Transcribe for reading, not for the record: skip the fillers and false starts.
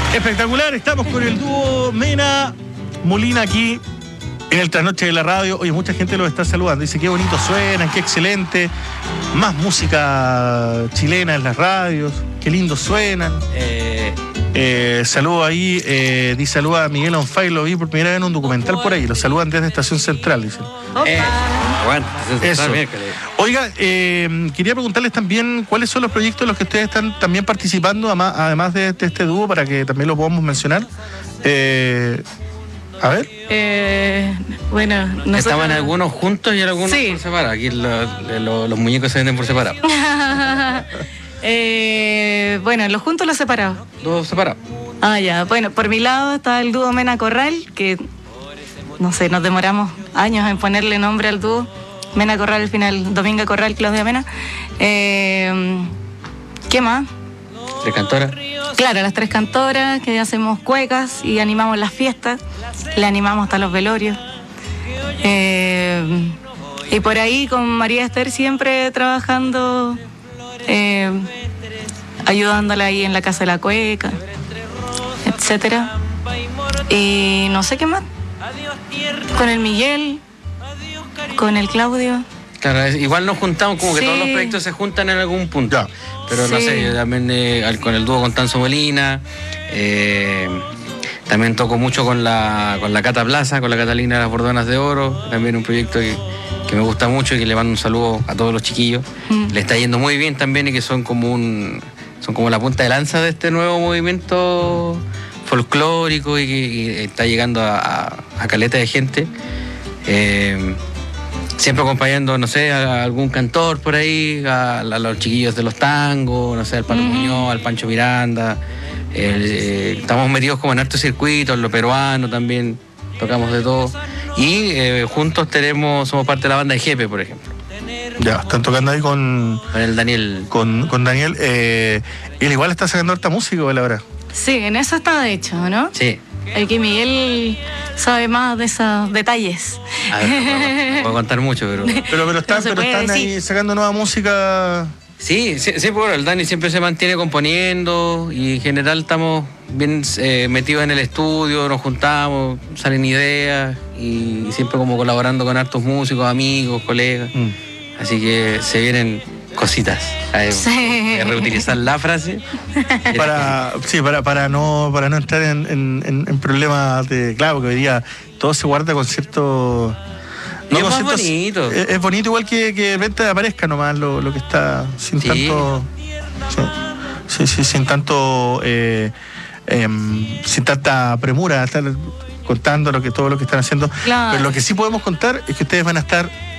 Espectacular, estamos con el dúo Mena Molina aquí en el Trasnoche de la Radio. Oye, mucha gente los está saludando. Dice qué bonito suenan, qué excelente. Más música chilena en las radios, qué lindo suenan. Saludo ahí, dice saluda a Miguel Onfay, lo vi por primera vez en un documental por ahí. Lo saludan desde Estación Central, dicen. Bueno, eso. Oiga, quería preguntarles también cuáles son los proyectos en los que ustedes están también participando, además de este dúo, para que también los podamos mencionar. A ver. Bueno, nosotros... Estaban algunos juntos y algunos por separado. Aquí los muñecos se venden por separado. Bueno, los juntos, los separados. Dos separados. Ah, ya. Bueno, por mi lado está el dúo Mena Corral, que no sé, nos demoramos años en ponerle nombre al dúo. Mena Corral al final, Dominga Corral, Claudia Mena. ¿Qué más? ¿Tres cantoras? Claro, las tres cantoras, que hacemos cuecas y animamos las fiestas. Le animamos hasta los velorios. Y por ahí con María Esther siempre trabajando, ayudándola ahí en la Casa de la Cueca, etcétera. Y no sé qué más. Con el Miguel, con el Claudio. Claro, igual nos juntamos, como que todos los proyectos se juntan en algún punto. Ya. Pero no sé, yo también con el dúo con Tanzo Molina, también toco mucho con la Cata Plaza, con la Catalina de las Bordonas de Oro, también un proyecto que me gusta mucho y que le mando un saludo a todos los chiquillos. Le está yendo muy bien también y que son como la punta de lanza de este nuevo movimiento folclórico y que está llegando a caleta de gente. Siempre acompañando, no sé, a algún cantor por ahí, a los chiquillos de los tangos, no sé, al Palo Muñoz, al Pancho Miranda. Estamos metidos como en hartos circuitos, en lo peruano también, tocamos de todo. Y juntos somos parte de la banda de Jepe, por ejemplo. Ya, están tocando ahí con el Daniel. Con Daniel. Él igual está sacando harta música, la verdad. Sí, en eso está de hecho, ¿no? Sí. El que Miguel sabe más de esos detalles. A ver, no puedo contar mucho, pero están ahí sacando nueva música. Sí, bueno, el Dani siempre se mantiene componiendo y en general estamos bien metidos en el estudio, nos juntamos, salen ideas y siempre como colaborando con hartos músicos, amigos, colegas. Así que se vienen cositas. Reutilizar la frase. Para no entrar en problemas de... Claro, que hoy día todo se guarda con cierto... No, es más bonito. Es bonito igual que de repente aparezca nomás lo que está sin tanto... Sin tanto... sin tanta premura, estar contando todo lo que están haciendo. Claro. Pero lo que sí podemos contar es que ustedes van a estar